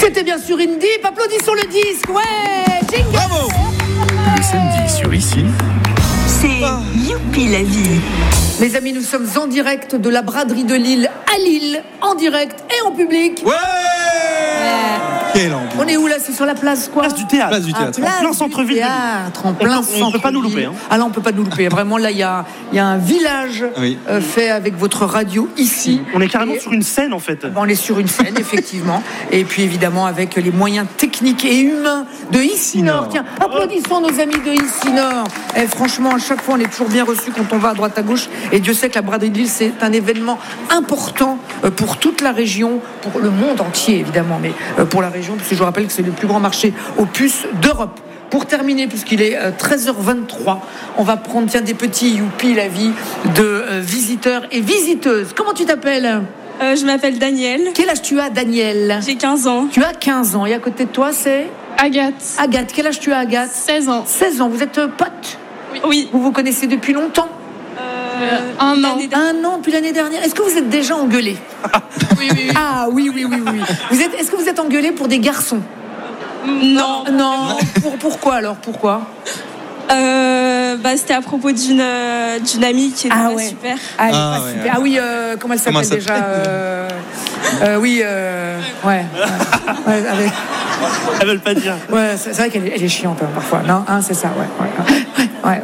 C'était bien sûr Indie. Applaudissons le disque. Ouais, jingle. Bravo. Le samedi sur ici, c'est Youpi la vie. Les amis, nous sommes en direct de la braderie de Lille à Lille, en direct et en public. Ouais. Quelle ambiance. On est où là? C'est sur la place quoi? Place du théâtre. Place du théâtre. Place En plein du centre-ville. théâtre, en plein centre-ville. On ne peut pas nous louper. Ah là, on peut pas nous louper. Vraiment, là, il y a un village Oui. fait avec votre radio ici. On est carrément sur une scène en fait. On est sur une scène, effectivement. Et puis, évidemment, avec les moyens techniques et humains de Ici-Nord. Tiens, applaudissons nos amis de Ici-Nord. Et franchement, à chaque fois, on est toujours bien reçus quand on va à droite à gauche. Et Dieu sait que la braderie de Lille, c'est un événement important pour toute la région, pour le monde entier, évidemment, mais pour la région, parce que je vous rappelle que c'est le plus grand marché aux puces d'Europe. Pour terminer, puisqu'il est 13h23, on va prendre des petits youpi la vie de visiteurs et visiteuses. Comment tu t'appelles? Je m'appelle Daniel. Quel âge tu as, Daniel? J'ai 15 ans. Tu as 15 ans. Et à côté de toi, c'est Agathe. Agathe. Quel âge tu as, Agathe? 16 ans. 16 ans. Vous êtes potes? Oui. Vous vous connaissez depuis longtemps? Un an. Un an, depuis l'année dernière. Est-ce que vous êtes déjà engueulés? Oui. Ah oui. Est-ce que vous êtes engueulés pour des garçons? Non. Non. Pourquoi alors? Pourquoi? C'était à propos d'une amie qui était pas super. Super. Ah oui, comment elle s'appelle déjà? Avec... Elles veulent pas dire. Ouais, c'est vrai qu'elle est chiante parfois. Non, c'est ça, ouais.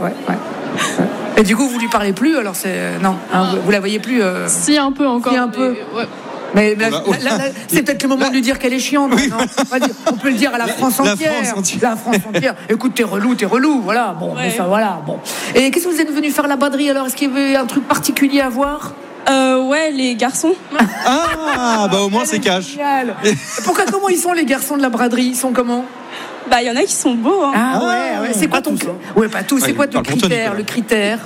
Et du coup, vous lui parlez plus, alors c'est non, vous la voyez plus. Si, un peu encore. Si, un peu. Ouais. Mais là, c'est peut-être le moment de lui dire qu'elle est chiante. Oui. Non, on peut le dire à la France entière. La France entière. Écoute, t'es relou. Voilà. Bon, ouais. mais ça, voilà. Bon. Et qu'est-ce que vous êtes venu faire à la braderie alors? Est-ce qu'il y avait un truc particulier à voir? Ouais, les garçons. Ah, bah au moins c'est cash. Génial. Pourquoi? Comment ils sont les garçons de la braderie? Ils sont comment? Il y en a qui sont beaux. Hein. Ah ouais. C'est quoi ton? Ouais, pas tous. C'est quoi ton critère? Le critère?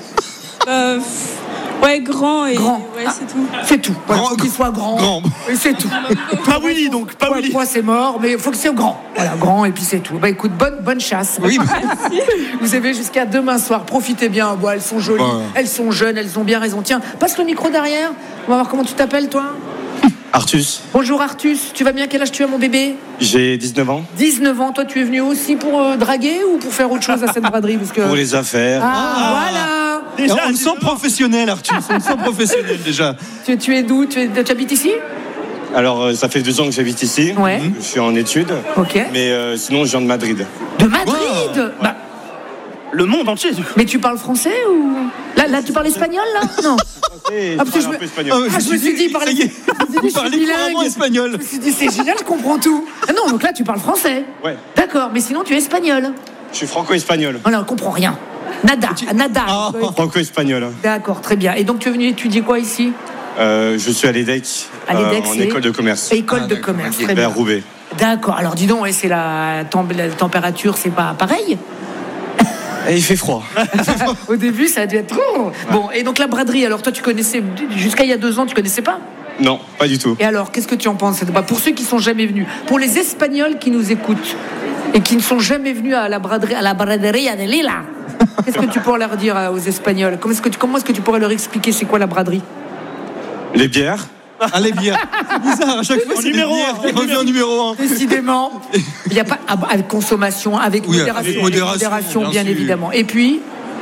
Ouais, grand et. Grand. Ouais, c'est tout. C'est tout. Il faut qu'il soit grand. Et c'est tout. Pas Willy donc. Pas Willy. Moi, c'est mort, mais il faut que c'est grand. Voilà, grand et puis c'est tout. Bah écoute, bonne chasse. Oui. Vous avez jusqu'à demain soir. Profitez bien. Bon, elles sont jolies, elles sont jeunes, elles ont bien raison. Tiens, passe le micro derrière. On va voir comment tu t'appelles, toi. Artus. Bonjour Artus. Tu vas bien? Quel âge tu as, mon bébé? J'ai 19 ans. 19 ans. Toi, tu es venu aussi pour draguer ou pour faire autre chose à cette braderie? Parce que... Pour les affaires. Voilà. Déjà, on me sent professionnel, Arthur. On me sent professionnel déjà. Tu es d'où? Tu habites ici? Alors, ça fait 2 ans que j'habite ici. Ouais. Je suis en études. Ok. Mais sinon, je viens de Madrid. De Madrid? Bah, Le monde entier. mais tu parles français ou là tu parles espagnol là? Non. Et parce que je parle un peu espagnol. je me suis dit, ça y est, vous parlez couramment espagnol. Je me suis dit, c'est génial, je comprends tout. Ah non, donc là, tu parles français. Ouais. D'accord, mais sinon, tu es espagnol. Je suis franco-espagnol. Voilà, on comprend rien. Nada. Franco-espagnol. D'accord, très bien. Et donc, tu es venu étudier quoi ici? Je suis à l'EDEC. En école de commerce. École de commerce, très bien. Vers Roubaix. D'accord, alors dis donc, c'est la température, c'est pas pareil? Et il fait froid. Au début, ça a dû être trop. Bon, et donc la braderie, alors toi, tu connaissais, jusqu'à il y a 2 ans, tu connaissais pas? Non, pas du tout. Et alors, qu'est-ce que tu en penses? Pour ceux qui sont jamais venus, pour les Espagnols qui nous écoutent et qui ne sont jamais venus à la braderie de Lille, qu'est-ce que tu pourrais leur dire aux Espagnols? Comment est-ce que tu pourrais leur expliquer c'est quoi la braderie? Les bières. Ah, les bières. C'est bizarre, à chaque fois, c'est numéro les bières un. qui revient en numéro 1. Décidément, il n'y a pas avec consommation, avec Oui, modération, avec modération, bien bien sûr. évidemment. Et puis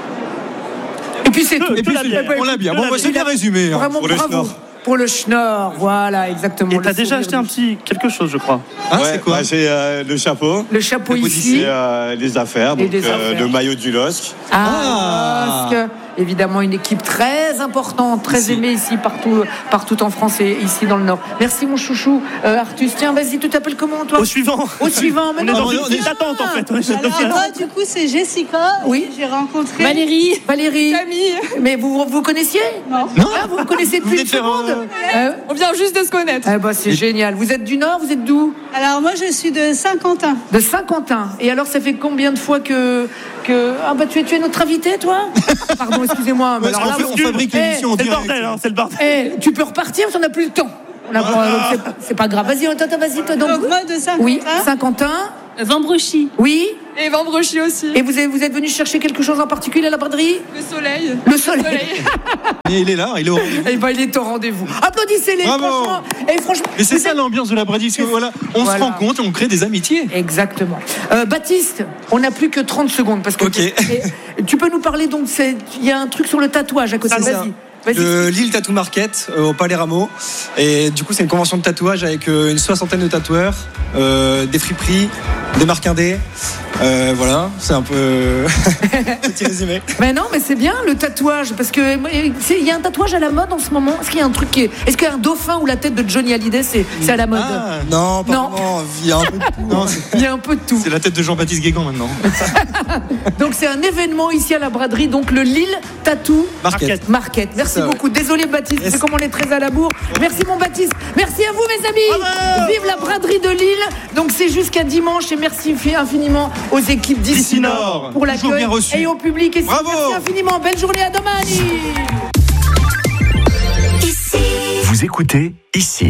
c'est tout. Et puis, on l'a bien. Bon, c'est bien résumé. Vraiment, Pour le bravo. schnorr. Pour le schnorr, voilà, exactement. Et t'as déjà acheté un petit quelque chose, je crois. Ah, Ouais, c'est quoi? j'ai le chapeau. Le chapeau Le ici. Et les affaires. Et Donc, des affaires. le maillot du LOSC. Parce que, évidemment, une équipe très importante, très aimée ici, partout en France et ici dans le Nord. Merci, mon chouchou. Artus, tiens, vas-y, tu t'appelles comment, toi? Au suivant. Au suivant, On est maintenant. dans une petite attente en fait. Alors moi, du coup, c'est Jessica. Oui. J'ai rencontré Valérie. Camille. Mais vous connaissiez? Non. Ah, vous connaissez depuis une seconde? On vient juste de se connaître. Eh ben, c'est génial. Vous êtes du Nord, vous êtes d'où? Alors moi, je suis de Saint-Quentin. De Saint-Quentin. Et alors, ça fait combien de fois que... Ah bah tu es notre invité, toi? Pardon, excusez-moi. Mais Parce alors là, qu'on fabrique l'émission en C'est le direct. bordel, c'est le bordel. tu peux repartir parce qu'on n'a plus le temps. C'est pas grave. Vas-y, toi, vas-y. Toi, Donc moi, de Saint-Quentin. oui, Saint-Quentin. Vambrechy. Oui. Et vin brochi aussi. Et vous êtes venu chercher quelque chose en particulier à la braderie? Le soleil. Le soleil. Et il est là, il est au rendez-vous. Eh ben, il est au rendez-vous. Applaudissez-les, franchement. Et franchement. Mais c'est ça l'ambiance de la braderie, parce que voilà, on se rencontre et on crée des amitiés. Exactement. Baptiste, on n'a plus que 30 secondes parce que tu peux nous parler donc il y a un truc sur le tatouage à côté. Vas-y. De Lille Tattoo Market au Palais Rameau, et du coup c'est une convention de tatouage avec une 60aine de tatoueurs, des friperies, des marques indés, voilà, c'est un peu petit résumé. Mais non, mais c'est bien le tatouage, parce que il y a un tatouage à la mode en ce moment. Est-ce qu'il y a un truc est-ce qu'il y a un dauphin ou la tête de Johnny Hallyday, c'est à la mode? Non, pas vraiment, il y a un peu de tout. Non, il y a un peu de tout. C'est la tête de Jean-Baptiste Guégan maintenant. Donc c'est un événement ici à la braderie, donc le Lille Tattoo Market. Merci beaucoup. Désolé Baptiste, c'est comme on est très à la bourre. Merci mon Baptiste. Merci à vous mes amis. Bravo. Vive la braderie de Lille. Donc c'est jusqu'à dimanche et merci infiniment aux équipes d'Ici Nord pour l'accueil et au public. Et merci infiniment. Belle journée à domani. Vous écoutez Ici.